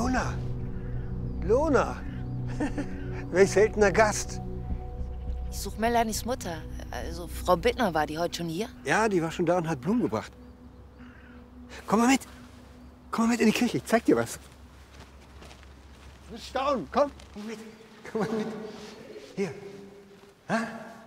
Lona. Lona. Welch seltener Gast. Ich suche Melanies Mutter. Also Frau Bittner, war die heute schon hier? Ja, die war schon da und hat Blumen gebracht. Komm mal mit. Komm mal mit in die Kirche. Ich zeig dir was. Du wirst staunen. Komm mit. Komm mal mit. Hier. Ha?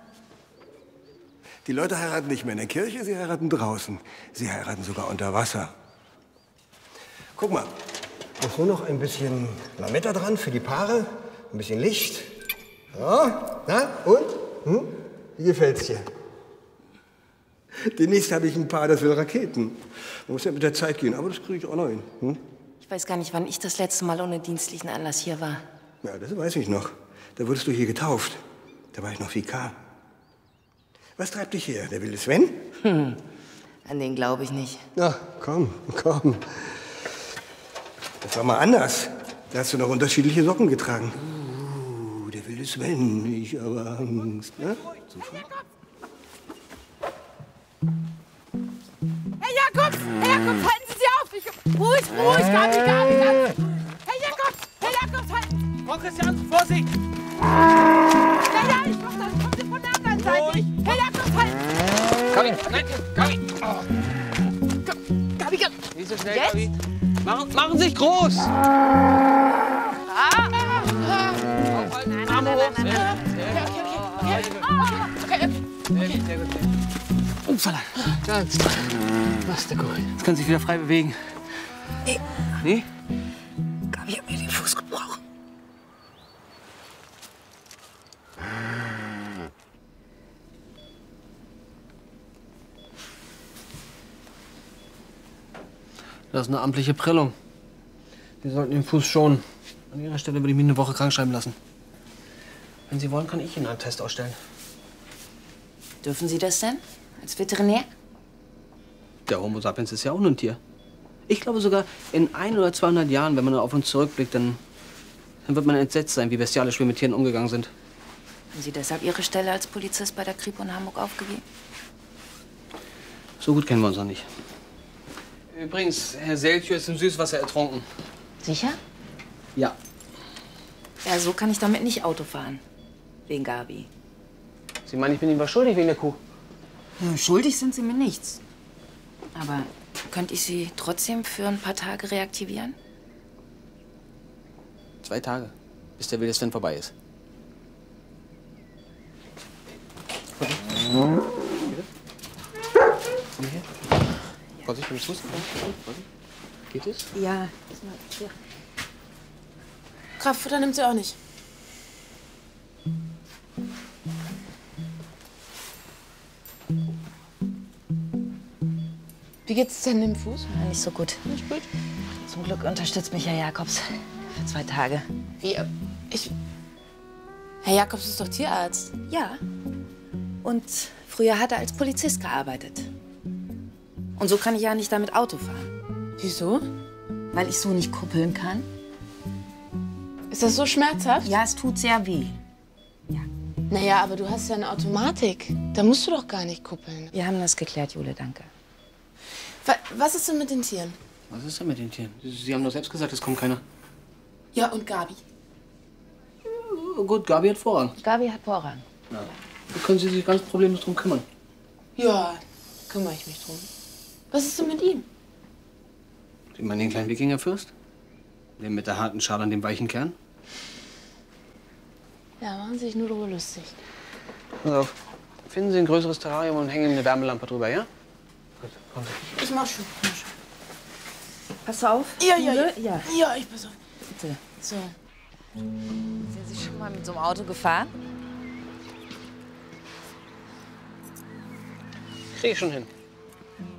Die Leute heiraten nicht mehr in der Kirche, sie heiraten draußen. Sie heiraten sogar unter Wasser. Guck mal. Muss nur noch ein bisschen Lametta dran für die Paare. Ein bisschen Licht. Ja. Na, und? Hm? Wie gefällt's dir? Demnächst habe ich ein Paar, das will Raketen. Man muss ja mit der Zeit gehen, aber das kriege ich auch noch hin. Hm? Ich weiß gar nicht, wann ich das letzte Mal ohne dienstlichen Anlass hier war. Ja, das weiß ich noch. Da wurdest du hier getauft. Da war ich noch Vikar. Was treibt dich her? Der wilde Sven? An den glaube ich nicht. Na, komm, komm. Das war mal anders. Da hast du noch unterschiedliche Socken getragen. Der wilde Sven, ich habe Angst. Ne? Herr Jakobs! Herr Jakobs, halten Sie sich auf! Ruhig, Gabi! Herr Jakobs, halten! Frau Christian, Vorsicht! Ja, ich mach das! Kommen Sie von der anderen Seite! Herr Jakobs, halten! Gabi, nein, Gabi! Gabi! Nicht so schnell, Jetzt? Gabi! Machen Sie sich groß! Aufhalten, Arme hoch! Sehr gut. Upsala. Ganz. Was der Gurke. Jetzt kann sich wieder frei bewegen. Nee. Nee? Gabi hat mir den Fuß gebrochen. Das ist eine amtliche Prellung. Sie sollten den Fuß schonen. An Ihrer Stelle würde ich mich eine Woche krank schreiben lassen. Wenn Sie wollen, kann ich Ihnen einen Test ausstellen. Dürfen Sie das denn? Als Veterinär? Der Homo sapiens ist ja auch nur ein Tier. Ich glaube sogar, in 100 oder 200 Jahren, wenn man auf uns zurückblickt, dann wird man entsetzt sein, wie bestialisch wir mit Tieren umgegangen sind. Haben Sie deshalb Ihre Stelle als Polizist bei der Kripo in Hamburg aufgegeben? So gut kennen wir uns noch nicht. Übrigens, Herr Seltjö ist im Süßwasser ertrunken. Sicher? Ja. Ja, so kann ich damit nicht Auto fahren. Wegen Gabi. Sie meinen, ich bin Ihnen was schuldig wegen der Kuh? Ja, schuldig sind Sie mir nichts. Aber könnte ich Sie trotzdem für ein paar Tage reaktivieren? 2 Tage, bis der wilde Sven vorbei ist. Vorsicht, mit dem Fuß. Geht es? Ja. Kraftfutter nimmt sie auch nicht. Wie geht's denn dem Fuß? Ja, nicht so gut. Nicht gut? Zum Glück unterstützt mich Herr Jakobs. Für 2 Tage. Wie? Herr Jakobs ist doch Tierarzt. Ja. Und früher hat er als Polizist gearbeitet. Und so kann ich ja nicht damit Auto fahren. Wieso? Weil ich so nicht kuppeln kann. Ist das so schmerzhaft? Ja, es tut sehr weh. Ja. Naja, aber du hast ja eine Automatik. Da musst du doch gar nicht kuppeln. Wir haben das geklärt, Jule, danke. Was ist denn mit den Tieren? Was ist denn mit den Tieren? Sie haben doch selbst gesagt, es kommt keiner. Ja, und Gabi? Oh, gut, Gabi hat Vorrang. Gabi hat Vorrang. Ja. Da können Sie sich ganz problemlos drum kümmern. Ja, kümmere ich mich drum. Was ist denn mit ihm? Sie meinen den kleinen Wikingerfürst? Den mit der harten Schale an dem weichen Kern? Ja, machen Sie sich nur darüber lustig. Pass auf. Finden Sie ein größeres Terrarium und hängen ihm eine Wärmelampe drüber, ja? Gut, kommen Sie. Ich mach schon. Pass auf. Ja. Ja, Ich pass auf. bitte. So. Sind Sie schon mal mit so einem Auto gefahren? Krieg ich schon hin.